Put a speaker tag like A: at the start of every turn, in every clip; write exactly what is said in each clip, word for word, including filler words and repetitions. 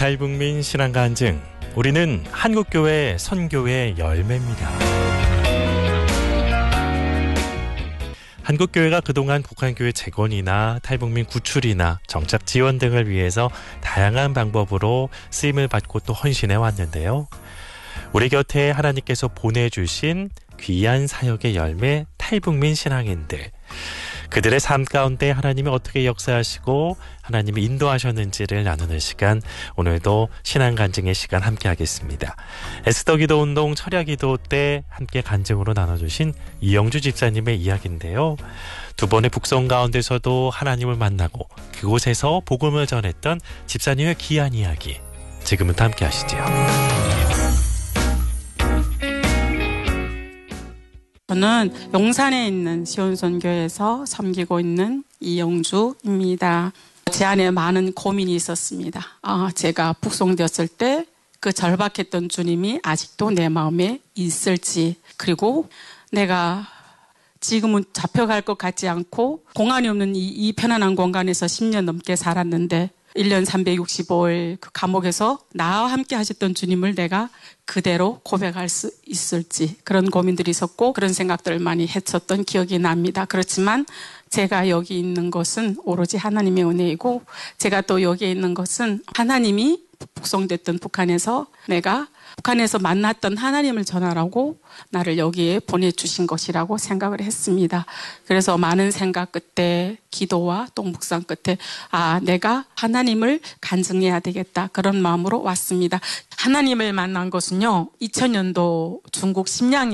A: 탈북민 신앙간증. 우리는 한국교회 선교의 열매입니다. 한국교회가 그동안 북한교회 재건이나 탈북민 구출이나 정착 지원 등을 위해서 다양한 방법으로 쓰임을 받고 또 헌신해 왔는데요. 우리 곁에 하나님께서 보내주신 귀한 사역의 열매 탈북민 신앙인들. 그들의 삶 가운데 하나님이 어떻게 역사하시고 하나님이 인도하셨는지를 나누는 시간, 오늘도 신앙 간증의 시간 함께 하겠습니다. 에스더 기도 운동 철야 기도 때 함께 간증으로 나눠주신 이영주 집사님의 이야기인데요. 두 번의 북송 가운데서도 하나님을 만나고 그곳에서 복음을 전했던 집사님의 귀한 이야기, 지금부터 함께 하시죠.
B: 저는 용산에 있는 시온선교에서 섬기고 있는 이영주입니다. 제 안에 많은 고민이 있었습니다. 아, 제가 북송되었을 때 그 절박했던 주님이 아직도 내 마음에 있을지, 그리고 내가 지금은 잡혀갈 것 같지 않고 공간이 없는 이, 이 편안한 공간에서 십 년 넘게 살았는데 일 년 삼백육십오 일 그 감옥에서 나와 함께 하셨던 주님을 내가 그대로 고백할 수 있을지, 그런 고민들이 있었고 그런 생각들을 많이 했었던 기억이 납니다. 그렇지만 제가 여기 있는 것은 오로지 하나님의 은혜이고, 제가 또 여기에 있는 것은 하나님이 북송됐던 북한에서 내가 북한에서 만났던 하나님을 전하라고 나를 여기에 보내주신 것이라고 생각을 했습니다. 그래서 많은 생각 끝에, 기도와 또 묵상 끝에 아, 내가 하나님을 간증해야 되겠다, 그런 마음으로 왔습니다. 하나님을 만난 것은요, 이천 년도 중국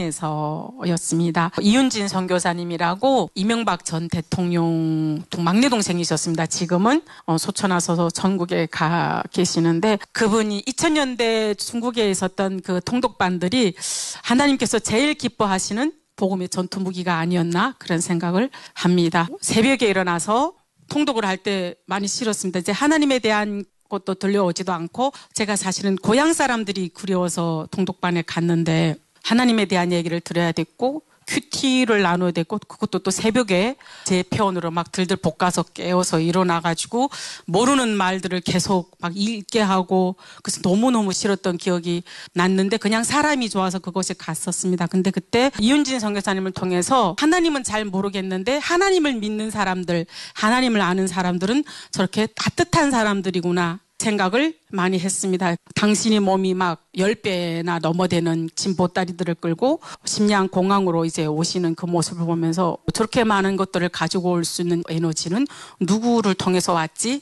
B: 심양에서였습니다. 이윤진 선교사님이라고 이명박 전 대통령 막내 동생이셨습니다. 지금은 소천 와서 전국에 가 계시는데, 그분이 이천 년대 중국에 있었던 그 통독반들이 하나님께서 제일 기뻐하시는 복음의 전투 무기가 아니었나, 그런 생각을 합니다. 새벽에 일어나서 통독을 할 때 많이 싫었습니다. 이제 하나님에 대한 것도 들려오지도 않고, 제가 사실은 고향 사람들이 그리워서 통독반에 갔는데 하나님에 대한 얘기를 들어야 됐고 큐티를 나눠야 됐고, 그것도 또 새벽에 제 편으로 막 들들 볶아서 깨워서 일어나가지고 모르는 말들을 계속 막 읽게 하고, 그래서 너무너무 싫었던 기억이 났는데 그냥 사람이 좋아서 그곳에 갔었습니다. 근데 그때 이윤진 선교사님을 통해서 하나님은 잘 모르겠는데 하나님을 믿는 사람들, 하나님을 아는 사람들은 저렇게 따뜻한 사람들이구나 생각을 많이 했습니다. 당신이 몸이 막 열 배나 넘어되는 짐 보따리들을 끌고 심양 공항으로 이제 오시는 그 모습을 보면서 저렇게 많은 것들을 가지고 올 수 있는 에너지는 누구를 통해서 왔지?